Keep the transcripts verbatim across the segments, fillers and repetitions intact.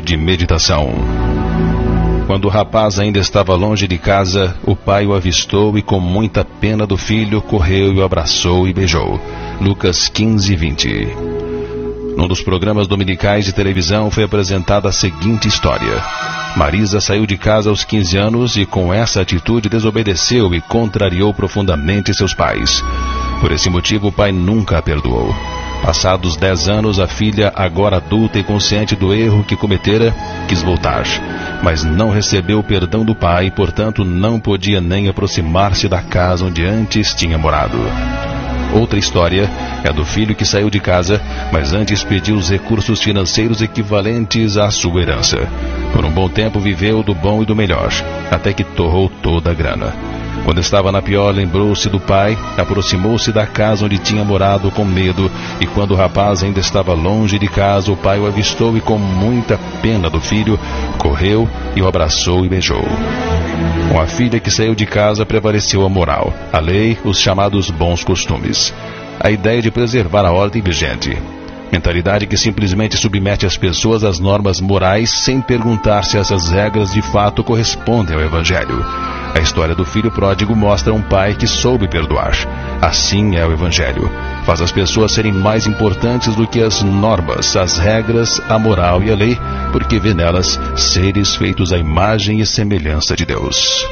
de meditação. Quando o rapaz ainda estava longe de casa, o pai o avistou e, com muita pena do filho, correu e o abraçou e beijou. Lucas quinze, vinte. Num dos programas dominicais de televisão foi apresentada a seguinte história. Marisa saiu de casa aos quinze anos e, com essa atitude, desobedeceu e contrariou profundamente seus pais. Por esse motivo, o pai nunca a perdoou. Passados dez anos, a filha, agora adulta e consciente do erro que cometera, quis voltar, mas não recebeu o perdão do pai e, portanto, não podia nem aproximar-se da casa onde antes tinha morado. Outra história é do filho que saiu de casa, mas antes pediu os recursos financeiros equivalentes à sua herança. Por um bom tempo viveu do bom e do melhor, até que torrou toda a grana. Quando estava na pior, lembrou-se do pai, aproximou-se da casa onde tinha morado com medo, e quando o rapaz ainda estava longe de casa, o pai o avistou e, com muita pena do filho, correu e o abraçou e beijou. Com a filha que saiu de casa prevaleceu a moral, a lei, os chamados bons costumes. A ideia de preservar a ordem vigente. Mentalidade que simplesmente submete as pessoas às normas morais sem perguntar se essas regras de fato correspondem ao Evangelho. A história do filho pródigo mostra um pai que soube perdoar. Assim é o Evangelho. Faz as pessoas serem mais importantes do que as normas, as regras, a moral e a lei, porque vê nelas seres feitos à imagem e semelhança de Deus.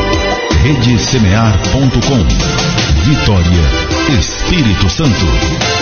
rede semear ponto com. Vitória, Espírito Santo.